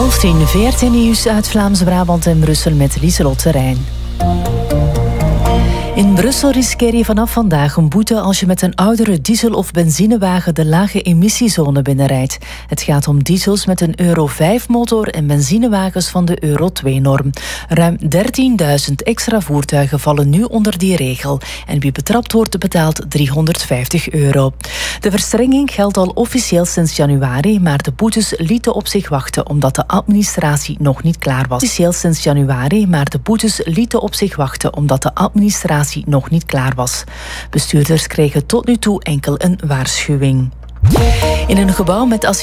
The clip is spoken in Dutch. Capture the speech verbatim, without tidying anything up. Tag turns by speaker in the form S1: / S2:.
S1: Half tien, V R T Nieuws uit Vlaams-Brabant en Brussel met Lieselot Terrein. In Brussel riskeer je vanaf vandaag een boete als je met een oudere diesel- of benzinewagen de lage emissiezone binnenrijdt. Het gaat om diesels met een Euro vijf motor en benzinewagens van de Euro twee norm. Ruim dertienduizend extra voertuigen vallen nu onder die regel. En wie betrapt wordt, betaalt driehonderdvijftig euro. De verstrenging geldt al officieel sinds januari, maar de boetes lieten op zich wachten omdat de administratie nog niet klaar was. Officieel sinds januari, maar de boetes lieten op zich wachten omdat de administratie nog niet klaar was. Bestuurders kregen tot nu toe enkel een waarschuwing. In een gebouw met